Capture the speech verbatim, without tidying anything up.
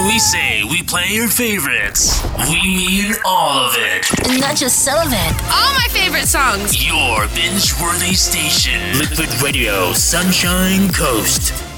we say we play your favorites, we mean all of it. Not just some of it. All my favorite songs. Your binge-worthy station. Liquid Radio, Sunshine Coast.